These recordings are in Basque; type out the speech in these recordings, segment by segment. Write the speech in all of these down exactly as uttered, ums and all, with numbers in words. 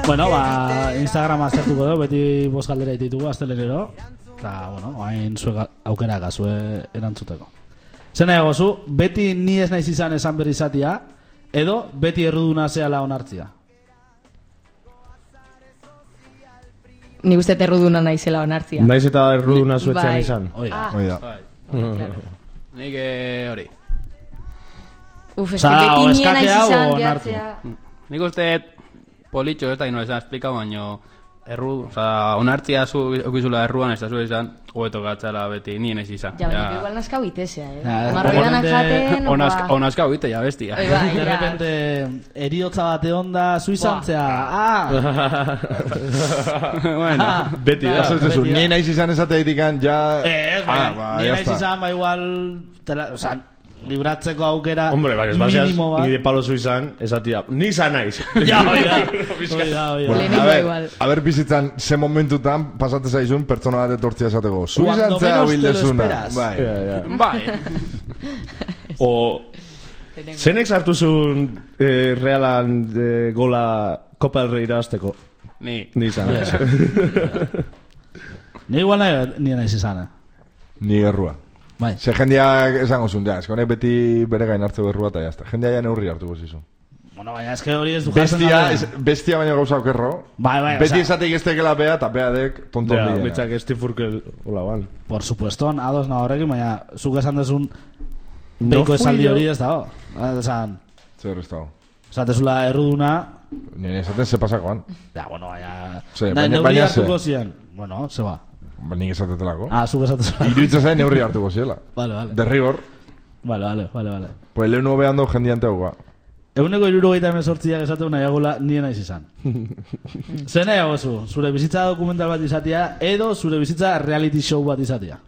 Bueno, ba, Instagram aztertuko dugu, beti bost galdera ditugu, astelenero. Eta, bueno, hain zuek aukera gazue erantzuteko. Zer nahi gozu, beti ni ez naiz izan esan berri izatia, edo beti erruduna zehala onartzia? Nik uste erruduna naizela onartzia. Naiz eta erruduna zuetzean izan. Oida. Oida. Nik hori. Uf, ez que beti nien naiz izan behatzea. Nik uste politxo ez da ino esan esplikau, baino erru, oza, onartzia zu okizula erruan ez da zu izan, hobeto gatzala beti nien ez izan. Ja, baina igual naskau itesea, eh? Marroidanak jaten, o naskau ite, ja bestia. De repente, eriotza bate onda, zu izan zea, ah! Bueno, beti da. Ez dezu, nien naiz izan esate ditikan, ja... Eh, nien naiz izan, ba igual, oza, libratzeko aukera hombre, bai, ez baseaz, nire palo zu izan, esatia, ni izan naiz. Ja, oida, oida, oida. A ver, a ver, bizitzan, ze momentutan pasate zaizun pertsona bat etortzia esateko. Zu izan zea bildezuna. Bai, bai. O, zenek sartu zuen eh, realan eh, gola Copa del Rey irazteko? Ni. Ni izan. Ni igual nahi naiz izan, Ni errua. Bai. Ze jendeak esango zuen, ja, eskonek beti bere gain hartzeu errua eta jazta. Jendea ja neurri hartuko zizun. Bueno, baina eske hori ez du jasen da. Bestia baina gauza okerro. Bai, bai, beti esateik ez tekela bea eta bea dek tonton dira. Ja, mitzak ez tifurkel hola ban. Por supuesto, ados na horrekin, baina zuk esan desun beiko esaldi hori ez dago. Esan... Zer ez dago. Esatezula erruduna... Nire esaten ze pasakoan. Ja, bueno, baina... Baina baina ze. Bueno, ze ba. Ba, nik esatetelako. Ah, zuk esatetelako. Iruitza zain neurri hartuko ziela. Vale, vale. De rigor. Vale, vale, vale, vale. Pues lehenu behan do jendiante hau ba. Eguneko irurogeita emezortziak esatu nahi agula nien naiz izan. Zer nahi agozu, zure bizitza dokumental bat izatea, edo zure bizitza reality show bat izatea?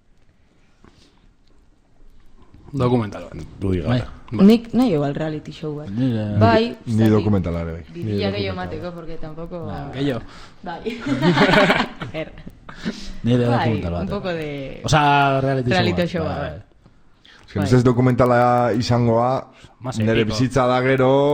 Dokumental bat. Dudi gara. Nik nahi igual reality show bat. Bai. Ni dokumentalare bai. Bidilla gehiago mateko, porque tampoco... Gehiago. Bai. Er... Ni de dokumental bat. Un poco de... O sea, reality, reality show bat. Bai. Ez dokumentala izangoa, nire bizitza da gero...